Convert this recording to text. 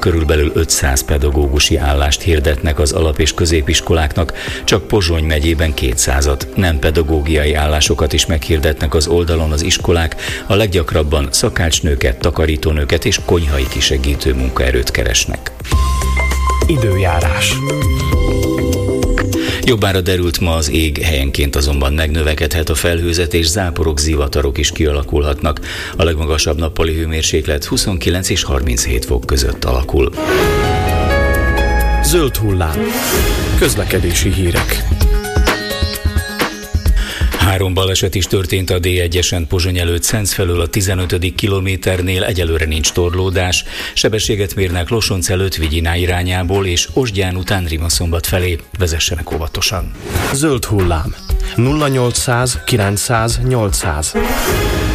körülbelül 500 pedagógusi állást hirdetnek az alap- és középiskoláknak, csak Pozsony megyében 200-at. Nem pedagógiai állásokat is meghirdetnek az oldalon az iskolák, a leggyakrabban szakácsnőket, takarítónőket és konyhai kisegítő munkaerőt keresnek. Időjárás. Jobbára derült ma az ég, helyenként azonban megnövekedhet a felhőzet, és záporok, zivatarok is kialakulhatnak. A legmagasabb nappali hőmérséklet 29 és 37 fok között alakul. Zöld hullám. Közlekedési hírek. 3 baleset is történt a D1-esen Pozsony előtt Szenc felől a 15. kilométernél, egyelőre nincs torlódás. Sebességet mérnek Losonc előtt Vigyiná irányából és Osgyán után Rimaszombat felé. Vezessenek óvatosan. Zöld hullám. 0800 900 800.